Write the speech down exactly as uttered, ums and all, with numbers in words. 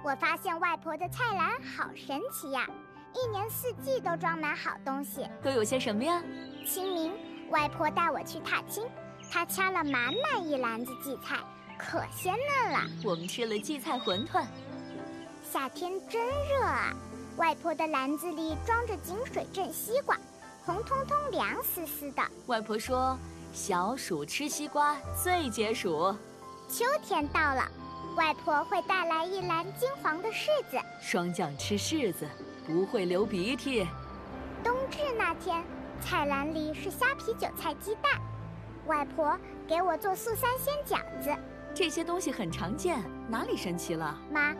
我发现外婆的菜篮好神奇呀，一年四季都装满好东西。 都有些什么呀？ 清明，外婆带我去踏青，她掐了满满一篮子荠菜，可鲜嫩了。 我们吃了荠菜馄饨。 夏天真热啊，外婆的篮子里装着井水镇西瓜，红彤彤凉丝丝的。 外婆说，小暑吃西瓜最解暑。 秋天到了，外婆会带来一篮金黄的柿子。 霜降吃柿子不会流鼻涕。 冬至那天，菜篮里是虾皮韭菜鸡蛋，外婆给我做素三鲜饺子。 这些东西很常见，哪里神奇了？ 妈，